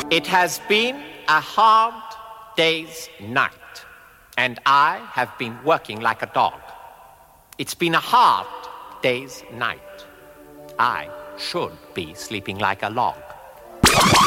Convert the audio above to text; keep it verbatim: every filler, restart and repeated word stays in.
It has been a hard day's night, and I have been working like a dog. It's been a hard day's night. I should be sleeping like a log.